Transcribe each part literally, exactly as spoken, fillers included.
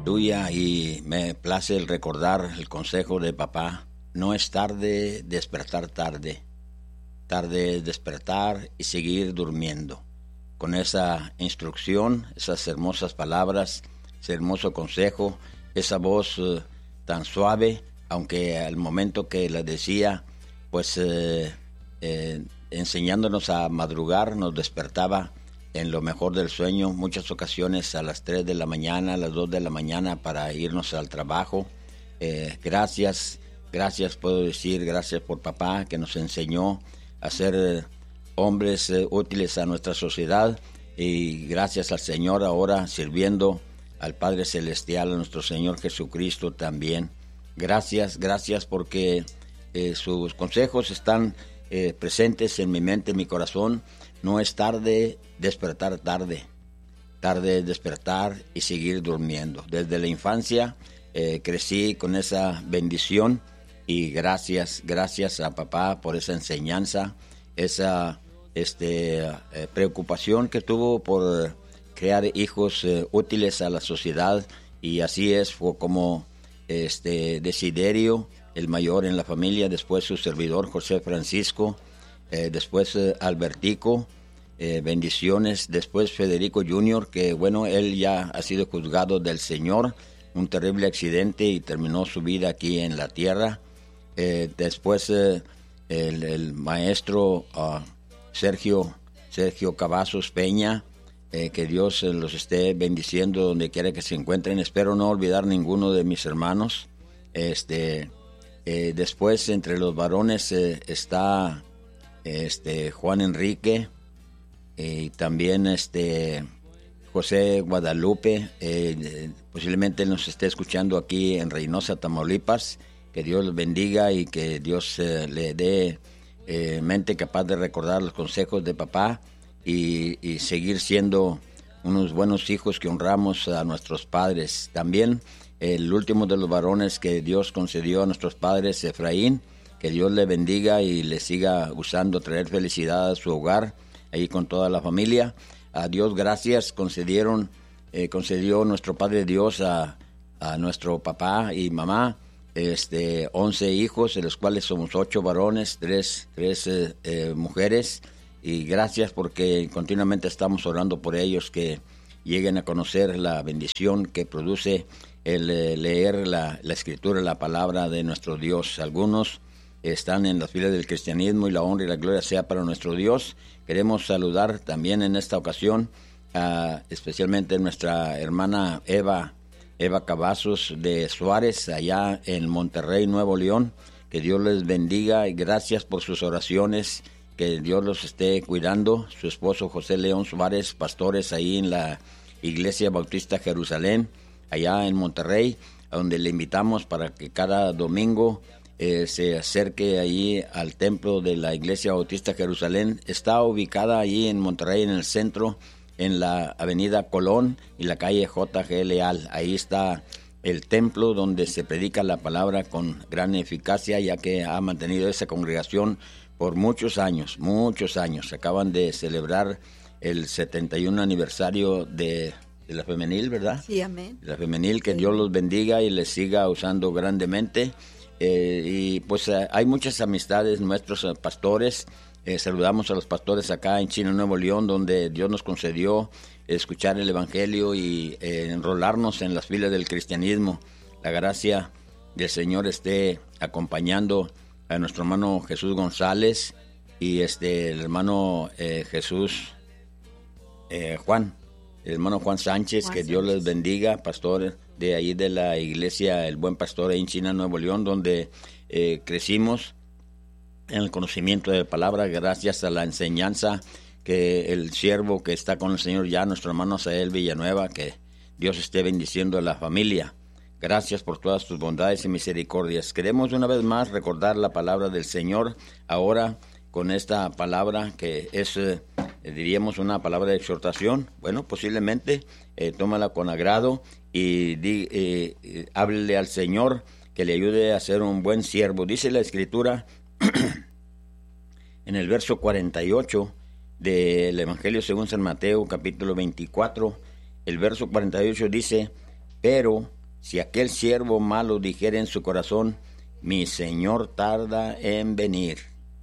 tuya y me place el recordar el consejo de papá. No es tarde despertar tarde. Tarde despertar y seguir durmiendo. Con esa instrucción, esas hermosas palabras, ese hermoso consejo, esa voz uh, tan suave, aunque al momento que la decía, pues eh, eh, enseñándonos a madrugar, nos despertaba en lo mejor del sueño, muchas ocasiones a las tres de la mañana, a las dos de la mañana para irnos al trabajo. Eh, gracias, gracias puedo decir, gracias por papá que nos enseñó a ser eh, hombres eh, útiles a nuestra sociedad, y gracias al Señor ahora sirviendo al Padre Celestial, a nuestro Señor Jesucristo también. Gracias, gracias porque eh, sus consejos están eh, presentes en mi mente, en mi corazón. No es tarde despertar tarde, tarde despertar y seguir durmiendo. Desde la infancia eh, crecí con esa bendición y gracias, gracias a papá por esa enseñanza, esa este, eh, preocupación que tuvo por crear hijos eh, útiles a la sociedad, y así es, fue como este Desiderio, el mayor en la familia, después su servidor José Francisco, eh, después eh, Albertico, eh, bendiciones, después Federico junior, que bueno, él ya ha sido juzgado del Señor, un terrible accidente y terminó su vida aquí en la tierra. Eh, después eh, el, el maestro uh, Sergio, Sergio Cavazos Peña, eh, que Dios los esté bendiciendo donde quiera que se encuentren. Espero no olvidar ninguno de mis hermanos. Este, eh, después entre los varones eh, está este, Juan Enrique, eh, y también este, José Guadalupe, eh, posiblemente nos esté escuchando aquí en Reynosa, Tamaulipas. Que Dios los bendiga y que Dios eh, le dé eh, mente capaz de recordar los consejos de papá y, y seguir siendo unos buenos hijos que honramos a nuestros padres. También el último de los varones que Dios concedió a nuestros padres, Efraín, que Dios le bendiga y le siga usando, traer felicidad a su hogar, ahí con toda la familia. A Dios gracias, concedieron, eh, concedió nuestro Padre Dios a, a nuestro papá y mamá, Este, once hijos, de los cuales somos ocho varones, tres, tres eh, eh, mujeres, y gracias porque continuamente estamos orando por ellos, que lleguen a conocer la bendición que produce el eh, leer la, la escritura, la palabra de nuestro Dios. Algunos están en las filas del cristianismo y la honra y la gloria sea para nuestro Dios. Queremos saludar también en esta ocasión a, especialmente a nuestra hermana Eva Eva Cavazos de Suárez, allá en Monterrey, Nuevo León. Que Dios les bendiga y gracias por sus oraciones, que Dios los esté cuidando. Su esposo José León Suárez, pastores ahí en la Iglesia Bautista Jerusalén, allá en Monterrey, a donde le invitamos para que cada domingo eh, se acerque ahí al templo de la Iglesia Bautista Jerusalén. Está ubicada ahí en Monterrey, en el centro, en la avenida Colón y la calle J G Leal. Ahí está el templo donde se predica la palabra con gran eficacia, ya que ha mantenido esa congregación por muchos años, muchos años. Acaban de celebrar el setenta y uno aniversario de, de la femenil, ¿verdad? Sí, amén. La femenil, que Sí. Dios los bendiga y les siga usando grandemente. Eh, y pues eh, hay muchas amistades, nuestros eh, pastores. Eh, saludamos a los pastores acá en Chino, Nuevo León, donde Dios nos concedió escuchar el Evangelio y eh, enrolarnos en las filas del cristianismo. La gracia del Señor esté acompañando a nuestro hermano Jesús González y este el hermano eh, Jesús eh, Juan, el hermano Juan Sánchez, Juan que Dios Sánchez. Les bendiga, pastor de ahí de la iglesia El Buen Pastor ahí en China, Nuevo León, donde eh, crecimos en el conocimiento de la palabra, gracias a la enseñanza que el siervo que está con el Señor ya, nuestro hermano Sael Villanueva, que Dios esté bendiciendo a la familia. Gracias por todas tus bondades y misericordias. Queremos una vez más recordar la palabra del Señor, ahora con esta palabra que es, eh, diríamos, una palabra de exhortación. Bueno, posiblemente eh, tómala con agrado y di, eh, eh, háblele al Señor que le ayude a ser un buen siervo. Dice la Escritura en el verso cuarenta y ocho del Evangelio según San Mateo, capítulo veinticuatro, el verso cuarenta y ocho dice: Pero si aquel siervo malo dijere en su corazón, mi Señor tarda en venir.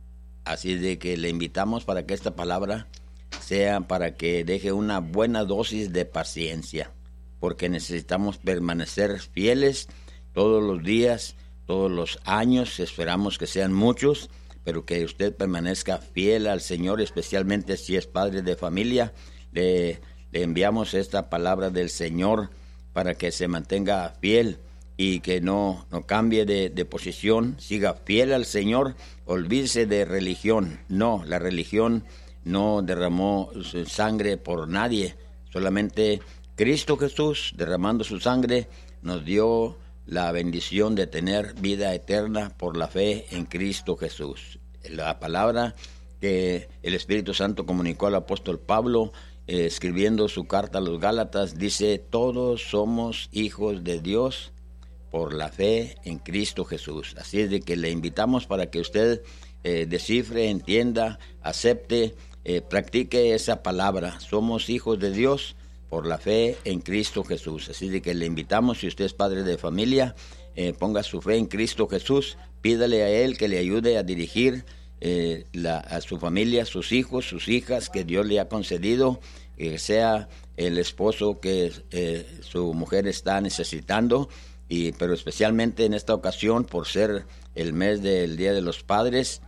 Así de que le invitamos para que esta palabra sea para que deje una buena dosis de paciencia, porque necesitamos permanecer fieles todos los días, todos los años, esperamos que sean muchos, pero que usted permanezca fiel al Señor, especialmente si es padre de familia. Le, le enviamos esta palabra del Señor para que se mantenga fiel y que no, no cambie de, de posición, siga fiel al Señor, olvídese de religión. No, la religión no derramó su sangre por nadie, solamente Cristo Jesús, derramando su sangre, nos dio la bendición de tener vida eterna por la fe en Cristo Jesús. La palabra que el Espíritu Santo comunicó al apóstol Pablo, eh, escribiendo su carta a los Gálatas, dice: todos somos hijos de Dios por la fe en Cristo Jesús. Así es de que le invitamos para que usted eh, descifre, entienda, acepte, eh, practique esa palabra. Somos hijos de Dios por la fe en Cristo Jesús. Así de que le invitamos, si usted es padre de familia, eh, ponga su fe en Cristo Jesús, pídale a Él que le ayude a dirigir eh, la, a su familia, sus hijos, sus hijas, que Dios le ha concedido, que eh, sea el esposo que eh, su mujer está necesitando, y, pero especialmente en esta ocasión, por ser el mes del Día de los Padres,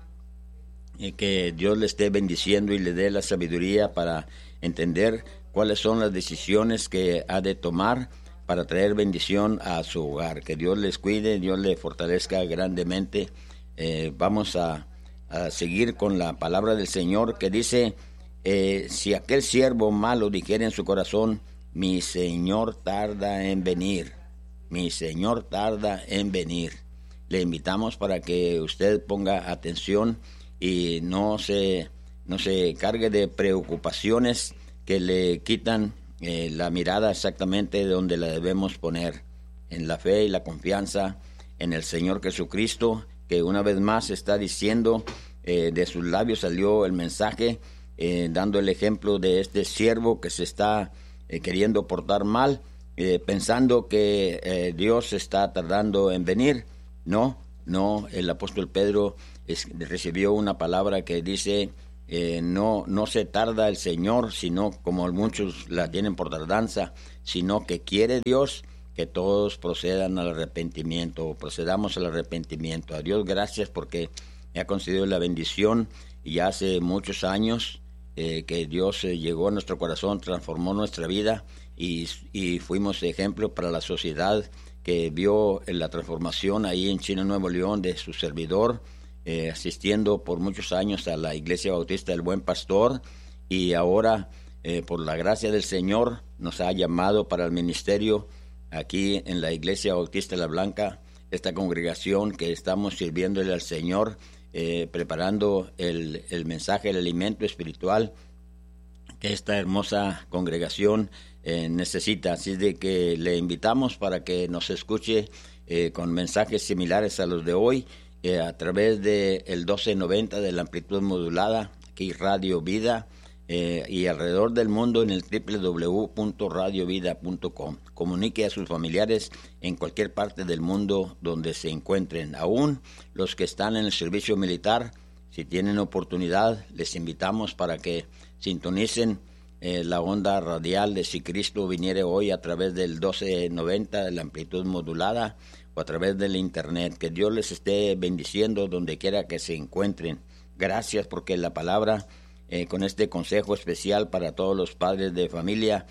eh, que Dios le esté bendiciendo y le dé la sabiduría para entender cuáles son las decisiones que ha de tomar para traer bendición a su hogar. Que Dios les cuide, Dios le fortalezca grandemente. Eh, vamos a, a seguir con la palabra del Señor que dice, eh, si aquel siervo malo dijere en su corazón, mi Señor tarda en venir, mi Señor tarda en venir. Le invitamos para que usted ponga atención y no se, no se cargue de preocupaciones que le quitan eh, la mirada exactamente de donde la debemos poner, en la fe y la confianza en el Señor Jesucristo, que una vez más está diciendo, eh, de sus labios salió el mensaje, eh, dando el ejemplo de este siervo que se está eh, queriendo portar mal, eh, pensando que eh, Dios está tardando en venir. No, no, el apóstol Pedro es, recibió una palabra que dice, Eh, no, no se tarda el Señor, sino como muchos la tienen por tardanza, sino que quiere Dios que todos procedan al arrepentimiento, procedamos al arrepentimiento. A Dios gracias porque me ha concedido la bendición y hace muchos años eh, que Dios eh, llegó a nuestro corazón, transformó nuestra vida y, y fuimos ejemplo para la sociedad que vio la transformación ahí en China, Nuevo León, de su servidor. Eh, asistiendo por muchos años a la Iglesia Bautista del Buen Pastor, y ahora eh, por la gracia del Señor nos ha llamado para el ministerio aquí en la Iglesia Bautista La Blanca, esta congregación que estamos sirviéndole al Señor, eh, preparando el, el mensaje, el alimento espiritual que esta hermosa congregación eh, necesita. Así de que le invitamos para que nos escuche eh, con mensajes similares a los de hoy, Eh, a través de el doce noventa de la amplitud modulada, aquí Radio Vida, eh, y alrededor del mundo en el doble u doble u doble u punto radio vida punto com. Comunique a sus familiares en cualquier parte del mundo donde se encuentren, aún los que están en el servicio militar. Si tienen oportunidad, les invitamos para que sintonicen eh, la onda radial de Si Cristo Viniere Hoy a través del doce noventa de la amplitud modulada, o a través del internet. Que Dios les esté bendiciendo donde quiera que se encuentren. Gracias porque la palabra, eh, con este consejo especial para todos los padres de familia,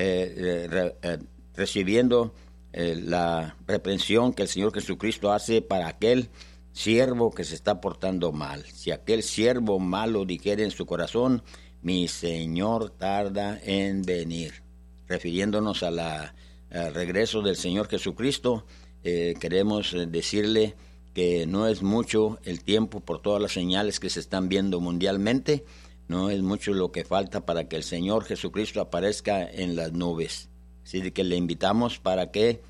eh, re, eh, recibiendo eh, la reprensión que el Señor Jesucristo hace para aquel siervo que se está portando mal. Si aquel siervo malo dijere en su corazón, mi Señor tarda en venir, refiriéndonos a la, al regreso del Señor Jesucristo. Eh, queremos decirle que no es mucho el tiempo por todas las señales que se están viendo mundialmente, no es mucho lo que falta para que el Señor Jesucristo aparezca en las nubes. Así que le invitamos para que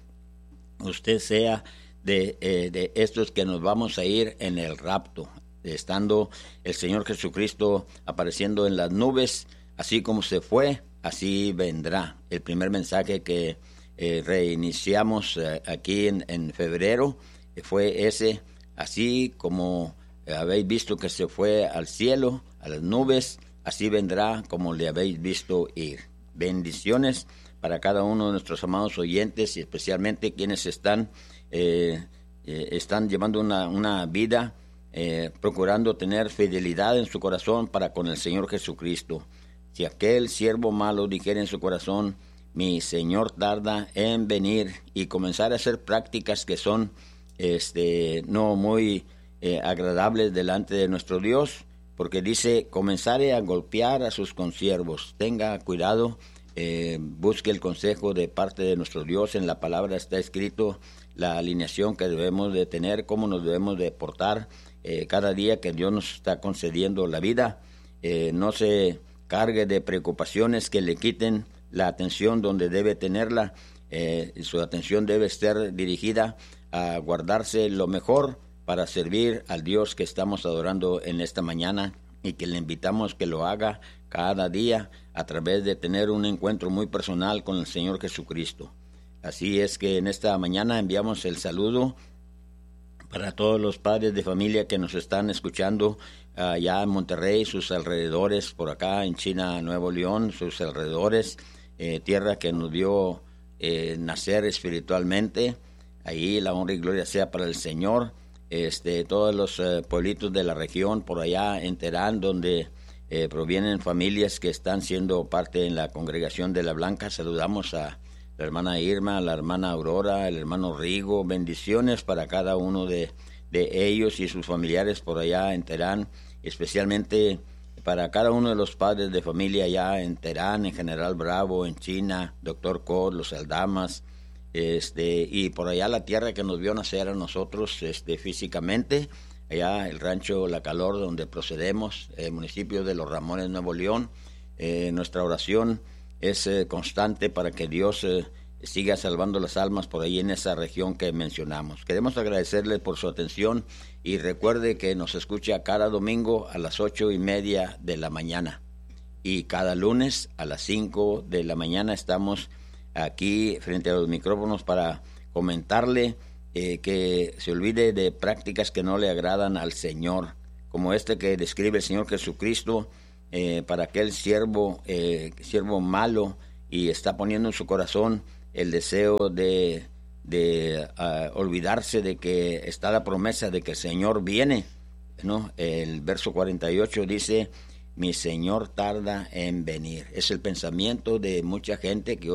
usted sea de, eh, de estos que nos vamos a ir en el rapto, estando el Señor Jesucristo apareciendo en las nubes, así como se fue, así vendrá. El primer mensaje que eh, reiniciamos eh, aquí en, en febrero, eh, fue ese, así como eh, habéis visto que se fue al cielo, a las nubes, así vendrá como le habéis visto ir. Bendiciones para cada uno de nuestros amados oyentes y especialmente quienes están, eh, eh, están llevando una, una vida eh, procurando tener fidelidad en su corazón para con el Señor Jesucristo. Si aquel siervo malo dijera en su corazón, mi Señor tarda en venir, y comenzar a hacer prácticas que son este, no muy eh, agradables delante de nuestro Dios, porque dice, comenzare a golpear a sus consiervos. Tenga cuidado, eh, busque el consejo de parte de nuestro Dios. En la palabra está escrito la alineación que debemos de tener, cómo nos debemos de portar eh, cada día que Dios nos está concediendo la vida. Eh, no se cargue de preocupaciones que le quiten la atención donde debe tenerla. Eh, su atención debe estar dirigida a guardarse lo mejor para servir al Dios que estamos adorando en esta mañana, y que le invitamos que lo haga cada día a través de tener un encuentro muy personal con el Señor Jesucristo. Así es que en esta mañana enviamos el saludo para todos los padres de familia que nos están escuchando allá en Monterrey, sus alrededores, por acá en China, Nuevo León, sus alrededores, eh, tierra que nos vio eh, nacer espiritualmente. Ahí la honra y gloria sea para el Señor. Este, todos los eh, pueblitos de la región, por allá en Terán, donde eh, provienen familias que están siendo parte en la congregación de la Blanca. Saludamos a la hermana Irma, a la hermana Aurora, el hermano Rigo. Bendiciones para cada uno de, de ellos y sus familiares por allá en Terán, especialmente para cada uno de los padres de familia allá en Terán, en General Bravo, en China, Doctor Cor, los Aldamas, este, y por allá la tierra que nos vio nacer a nosotros este, físicamente, allá el rancho La Calor, donde procedemos, el municipio de Los Ramones, Nuevo León. Eh, nuestra oración es eh, constante para que Dios eh, siga salvando las almas por ahí en esa región que mencionamos. Queremos agradecerle por su atención, y recuerde que nos escucha cada domingo a las ocho y media de la mañana, y cada lunes a las cinco de la mañana estamos aquí frente a los micrófonos para comentarle eh, que se olvide de prácticas que no le agradan al Señor, como este que describe el Señor Jesucristo eh, para aquel siervo, eh, siervo malo, y está poniendo en su corazón el deseo de, de uh, olvidarse de que está la promesa de que el Señor viene, ¿no? El verso cuarenta y ocho dice, mi Señor tarda en venir. Es el pensamiento de mucha gente que